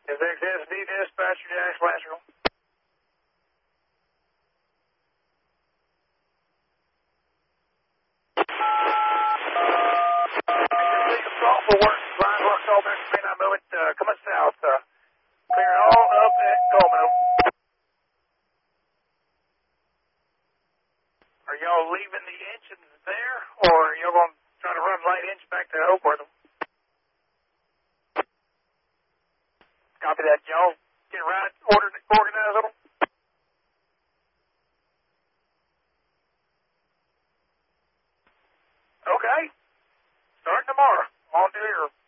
Is XSD dispatcher Dash Lateral? Assault for work. Line work call back to 39 movement. Coming south. Clearing all up at Coleman. Are y'all leaving the engines there, or are y'all going to try to run light engine back to Oakworth? Copy that. Y'all get right organized on them? Okay. Starting tomorrow. On to here.